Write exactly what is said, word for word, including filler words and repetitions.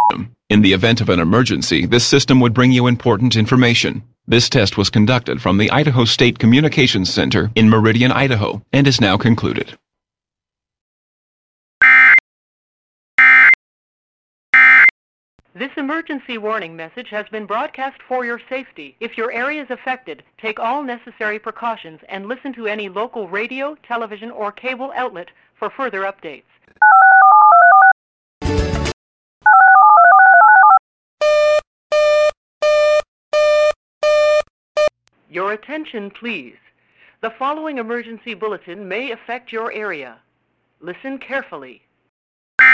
In the event of an emergency, this system would bring you important information. This test was conducted from the Idaho State Communications Center in Meridian, Idaho, and is now concluded. This emergency warning message has been broadcast for your safety. If your area is affected, take all necessary precautions and listen to any local radio, television, or cable outlet for further updates. Your attention, please. The following emergency bulletin may affect your area. Listen carefully.